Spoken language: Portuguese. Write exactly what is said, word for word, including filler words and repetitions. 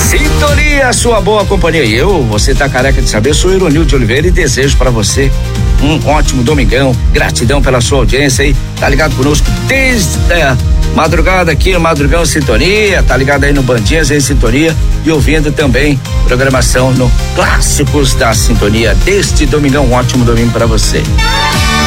Sintonia, sua boa companhia. E eu, você tá careca de saber, sou Ironil de Oliveira e desejo pra você um ótimo domingão. Gratidão pela sua audiência aí, tá ligado conosco desde a madrugada aqui no Madrugão Sintonia, tá ligado aí no Bandinhas em Sintonia e ouvindo também programação no Clássicos da Sintonia deste domingão. Um ótimo domingo pra você.